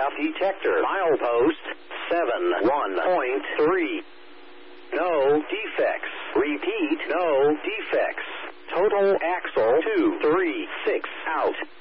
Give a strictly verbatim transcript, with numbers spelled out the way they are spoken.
F detector. Milepost seven one point three. No defects. Repeat, no defects. Total axle two three six out.